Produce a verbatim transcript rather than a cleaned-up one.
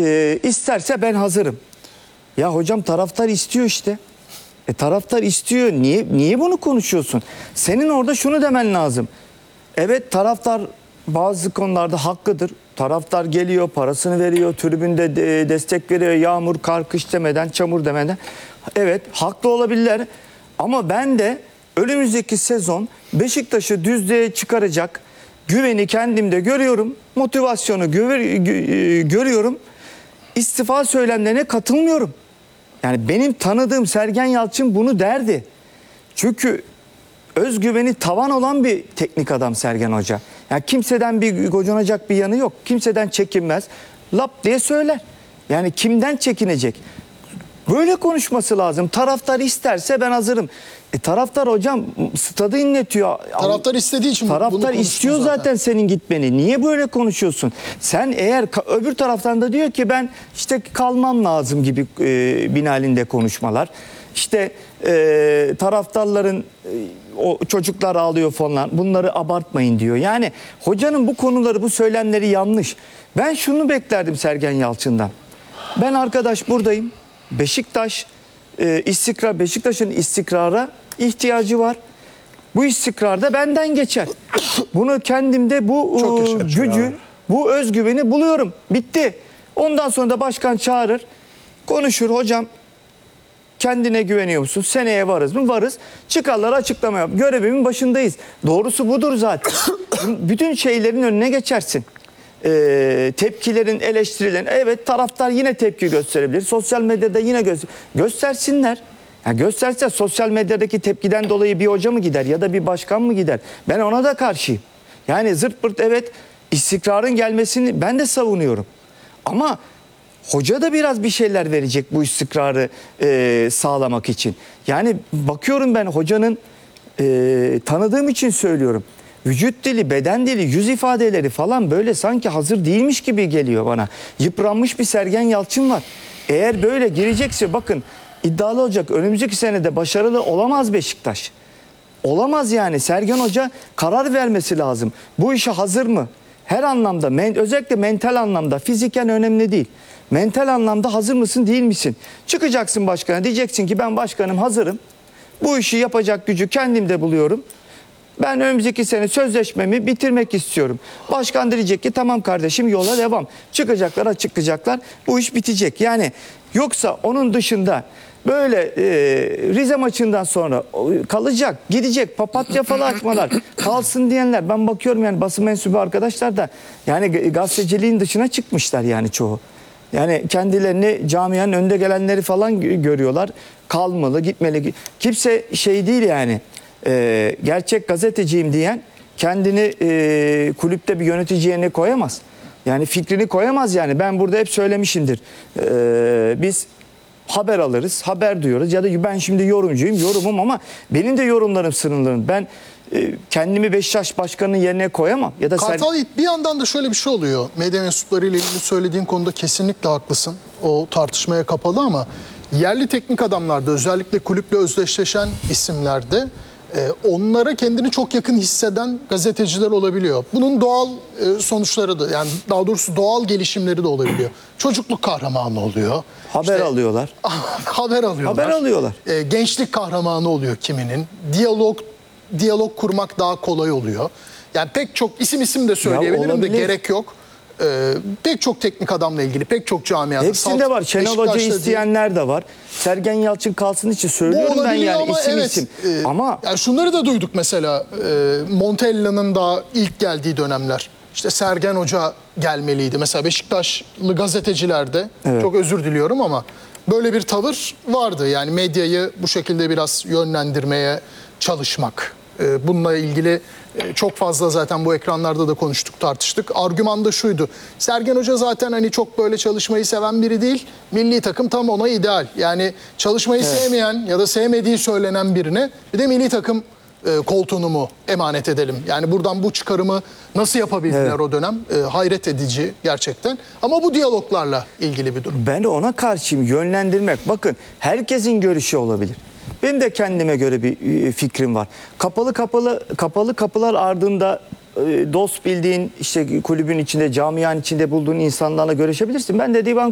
e, isterse ben hazırım. Ya hocam taraftar istiyor işte. E taraftar istiyor. Niye niye bunu konuşuyorsun? Senin orada şunu demen lazım. Evet, taraftar bazı konularda hakkıdır. Taraftar geliyor, parasını veriyor, tribünde de destek veriyor. Yağmur, kar, kış demeden, çamur demeden. Evet, haklı olabilirler. Ama ben de önümüzdeki sezon Beşiktaş'ı düzlüğe çıkaracak güveni kendimde görüyorum. Motivasyonu gö görüyorum. İstifa söylemlerine katılmıyorum. Yani benim tanıdığım Sergen Yalçın bunu derdi. Çünkü özgüveni tavan olan bir teknik adam Sergen Hoca. Yani kimseden bir gocunacak bir yanı yok. Kimseden çekinmez. Lap diye söyler. Yani kimden çekinecek? Böyle konuşması lazım. Taraftar isterse ben hazırım. E taraftar hocam stadı inletiyor. Taraftar istediği için taraftar istiyor zaten. zaten senin gitmeni. Niye böyle konuşuyorsun? Sen eğer öbür taraftan da diyor ki ben işte kalmam lazım gibi e, binalinde konuşmalar. İşte e, taraftarların e, o çocuklar ağlıyor falan, bunları abartmayın diyor. Yani hocanın bu konuları, bu söylemleri yanlış. Ben şunu beklerdim Sergen Yalçın'dan. Ben arkadaş buradayım. Beşiktaş e, istikrar, Beşiktaş'ın istikrara ihtiyacı var. Bu istikrar da benden geçer. Bunu kendimde bu e, gücü, abi. bu özgüveni buluyorum. Bitti. Ondan sonra da başkan çağırır, konuşur. Hocam kendine güveniyor musun? Seneye varız mı? Varız. Çıkarlar, açıklama yap. Görevimin başındayız. Doğrusu budur zaten. Bütün şeylerin önüne geçersin. Ee, tepkilerin, eleştirilerin. Evet, taraftar yine tepki gösterebilir. Sosyal medyada yine gö göstersinler. Yani gösterse sosyal medyadaki tepkiden dolayı bir hoca mı gider ya da bir başkan mı gider? Ben ona da karşıyım. Yani zırt pırt evet istikrarın gelmesini ben de savunuyorum. Ama hoca da biraz bir şeyler verecek bu istikrarı e, sağlamak için. Yani bakıyorum ben hocanın e, tanıdığım için söylüyorum. Vücut dili, beden dili, yüz ifadeleri falan böyle sanki hazır değilmiş gibi geliyor bana. Yıpranmış bir Sergen Yalçın var. Eğer böyle girecekse bakın iddialı olacak. Önümüzdeki senede başarılı olamaz Beşiktaş. Olamaz yani. Sergen Hoca karar vermesi lazım. Bu işe hazır mı? Her anlamda, men özellikle mental anlamda, fiziken önemli değil. Mental anlamda hazır mısın, değil misin? Çıkacaksın başkana, diyeceksin ki ben başkanım hazırım. Bu işi yapacak gücü kendimde buluyorum. Ben önümüzdeki sene sözleşmemi bitirmek istiyorum. Başkan diyecek ki tamam kardeşim yola devam. Çıkacaklar, açıklayacaklar. Bu iş bitecek. Yani yoksa onun dışında böyle e, Rize maçından sonra kalacak, gidecek, papatya falan açmalar, kalsın diyenler. Ben bakıyorum yani basın mensubu arkadaşlar da yani gazeteciliğin dışına çıkmışlar yani çoğu. Yani kendilerini camianın önde gelenleri falan görüyorlar. Kalmalı, gitmeli. Kimse şey değil yani. E, gerçek gazeteciyim diyen kendini e, kulüpte bir yönetici yerine koyamaz. Yani fikrini koyamaz yani. Ben burada hep söylemişimdir. E, biz haber alırız, haber duyuyoruz ya da ben şimdi yorumcuyum, yorumum ama benim de yorumlarım sınırlı. Ben e, kendimi Beşiktaş başkanının yerine koyamam. Ya da Kartal Yiğit, bir yandan da şöyle bir şey oluyor. Medya mensuplarıyla ilgili söylediğin konuda kesinlikle haklısın. O tartışmaya kapalı ama yerli teknik adamlarda özellikle kulüple özdeşleşen isimlerde e, onlara kendini çok yakın hisseden gazeteciler olabiliyor. Bunun doğal e, sonuçları da yani daha doğrusu doğal gelişimleri de olabiliyor. Çocukluk kahramanı oluyor. Haber işte, alıyorlar. haber alıyorlar. Haber alıyorlar. E, gençlik kahramanı oluyor kiminin. Diyalog diyalog kurmak daha kolay oluyor. Yani pek çok isim isim de söyleyebilirim de gerek yok. Ee, pek çok teknik adamla ilgili, pek çok camiada. Hepsinde var. Şenol Hoca isteyenler de var. Sergen Yalçın kalsın için söylüyorum ben yani isim evet, isim. E, ama yani şunları da duyduk mesela. E, Montella'nın da ilk geldiği dönemler. İşte Sergen Hoca gelmeliydi. Mesela Beşiktaşlı gazetecilerde evet. Çok özür diliyorum ama böyle bir tavır vardı. Yani medyayı bu şekilde biraz yönlendirmeye çalışmak. E, bununla ilgili çok fazla zaten bu ekranlarda da konuştuk, tartıştık. Argüman da şuydu. Sergen Hoca zaten hani çok böyle çalışmayı seven biri değil. Milli takım tam ona ideal. Yani çalışmayı evet. sevmeyen ya da sevmediği söylenen birine bir de milli takım e, koltuğunu mu emanet edelim? Yani buradan bu çıkarımı nasıl yapabildiler evet. o dönem? E, hayret edici gerçekten. Ama bu diyaloglarla ilgili bir durum. Ben de ona karşıyım. Yönlendirmek. Bakın herkesin görüşü olabilir. Benim de kendime göre bir fikrim var. Kapalı kapalı kapalı kapılar ardında dost bildiğin işte kulübün içinde, camianın içinde bulduğun insanlarla görüşebilirsin. Ben de divan